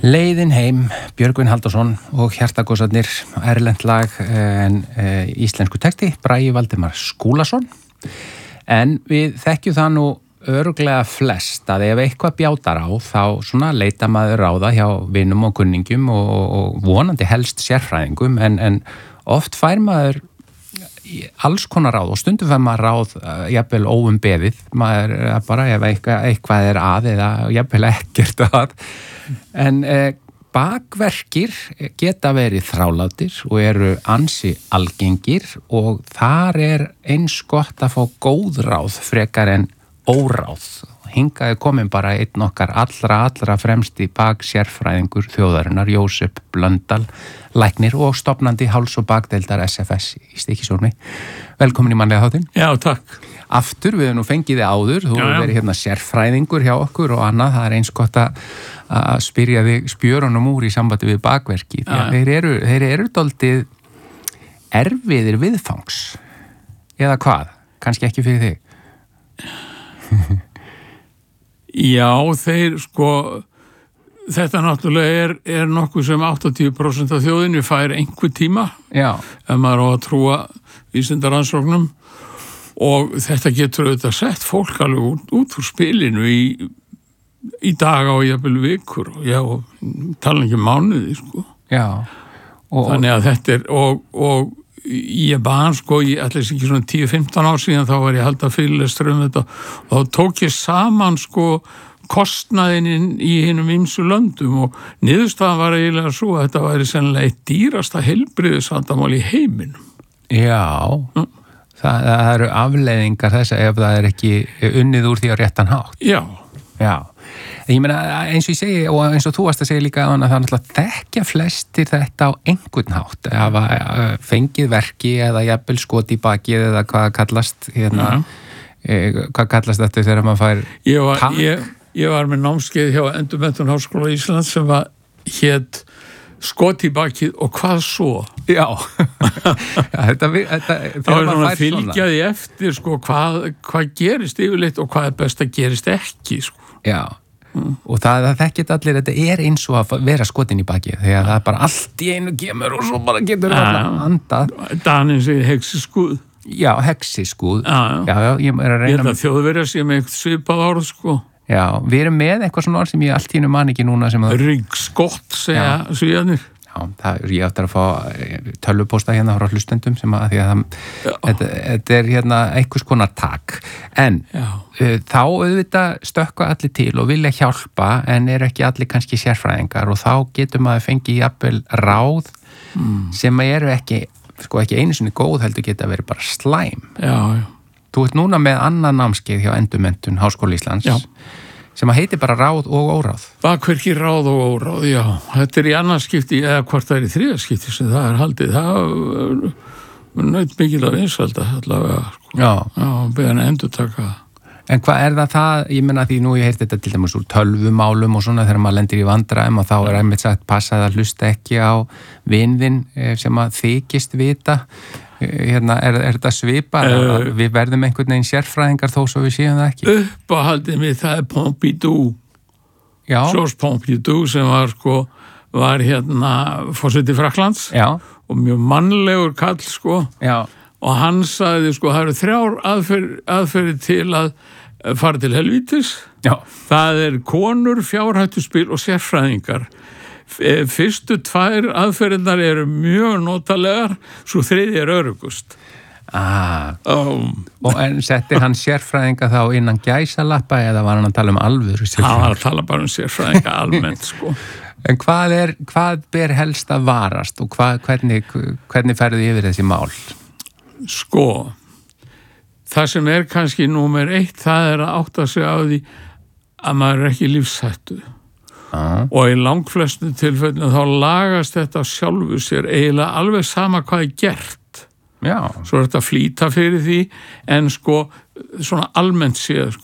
Leiðin heim, Björgvin Halldórsson og Hjartagósarnir, erlent lag en íslensku texti, Bragi Valdimar Skúlason. En við þekkjum það nú örugglega flest að ef eitthvað bjátar á þá svona leita maður ráða hjá vinum og kunningjum og vonandi helst sérfræðingum en oft fær maður alls konar ráð og stundum fær maður ráð jafnvel óumbeðið, maður bara ef eitthvað er að eða jafnvel ekkert að. En bakverkir geta verið þrálátir og eru ansi algengir og þar er eins gott að fá góð ráð frekar en óráð. Hingað komin bara einn okkar allra fremst í baksérfræðingur þjóðarinnar, Jósep Blöndal, læknir og stofnandi háls- og bakdeildar SFS í Stykkishólmi. Velkomin í mannlega þáttinn. Já, takk. Aftur, við erum nú fengið þið áður, þú hefur verið hérna sérfræðingur hjá okkur og annað, það er eins gott að spyrja þig spjörunum úr í sambandi við bakverki. Þeir eru dálítið erfiðir viðfangs, eða hvað? Kannski ekki fyrir þig? Já, þeir þetta náttúrulega er nokkuð sem 80% af þjóðinni fær einhver tíma. Já. Ef maður á að trúa vísindaransóknum og þetta getur auðvitað sett fólk alveg út úr spilinu í daga og jafnvel vikur og tala ekki mánuði, Já. Þannig að þetta er og ég bann ég ætlis ekki svona 10-15 ár síðan þá var ég að halda fyrirlestur þetta og þá tók ég saman kostnaðinn í hinum ýmsu löndum og niðurstaðan var eiginlega svo að þetta væri sennilega eitt dýrasta heilbrigðisvandamál í heiminum. Já, það eru afleiðingar þess ef það er ekki unnið úr því á réttan hátt. Já. Ég meina, eins og ég segi og eins og þú varst að segja líka að það er náttúrulega þekkja flestir þetta á einhvern hátt að fengið verki eða jafnvel skot í bakið eða hvað kallast hvað kallast þetta þegar maður fær Ég var með námskeið hjá Endurmenntun Háskóla Íslands sem hét skot í bakið og hvað svo? Já, þetta þá er svona fylgjaði eftir hvað gerist yfirleitt og hvað er best að gerist ekki Já, og það þekkit allir, þetta er eins og að vera skotin í bakið þegar það bara allt í einu kemur og svo bara getur allar andað. Daninn segir hexiskúð. Já, hexiskúð. Já, ég er að reyna. Ég held að Þjóðverjar sé með eitthvað svipað orð Já, við erum með eitthvað svona orð sem ég allt í einu man ekki núna sem að Ryggskott segja svíjarnir. Já, ég átti að fá tölvupósta hérna frá hlustendum sem að því að þetta er hérna einhvers konar tak. En þá auðvitað stökkva allir til og vilja hjálpa en eru ekki allir kannski sérfræðingar og þá getur maður fengið jafnvel ráð sem eru ekki einu sinni góð heldur geta verið bara slæm. Já. Þú ert núna með annan námskeið hjá Endurmenntun Háskóla Íslands sem að heiti bara ráð og óráð. Bakverki ráð og óráð, já. Þetta er í annarskipti eða hvort það er í þriðaskipti sem það er haldið. Það er naut mikil að vinsalda allavega. Já, beðan að endurtaka það. En hvað er það, ég menna því nú ég heyrti þetta til dæmis úr tölvumálum og svona þegar maður lendir í vandræðum og þá er einmitt sagt passað að hlusta ekki á vinðinn sem að þykist vita. Er þetta svipað? Við verðum einhvern veginn sérfræðingar þó svo við séum það ekki. Uppáhaldið mig, það er Pompidou. Já. Georges Pompidou sem var forseti Frakklands. Já. Og mjög mannlegur kall, Já. Og hann sagði, það eru 3 aðferðir til að fara til helvítis. Já. Það er konur, fjárhættuspil og sérfræðingar. Fyrstu 2 aðferðirnar eru mjög notalegar, svo 3 er öruggust. Og en setti hann sérfræðinga þá innan gæsalappa eða var hann að tala um alvöru sérfræðinga? Hann var að tala bara um sérfræðinga almennt, En hvað ber helst að varast og hvernig ferðu yfir þessi mál? Það sem er kannski númer 1, það er að átta sig á því að maður er ekki lífshættu. Og í langflestu tilfellinu þá lagast þetta sjálfu sér eiginlega alveg sama hvað er gert. Já. Svo er þetta flýta fyrir því en svona almennt séð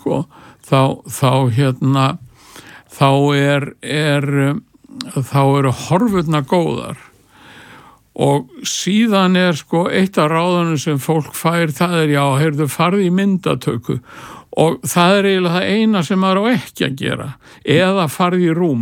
þá eru horfurnar góðar og síðan er eitt af ráðunum sem fólk fær það er farið í myndatöku og það er eiginlega það eina sem maður á ekki að gera eða farið í rúm